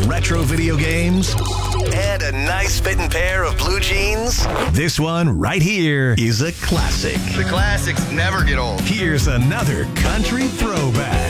retro video games and a nice fitting pair of blue jeans? This one right here is a classic. The classics never get old. Here's another country throwback.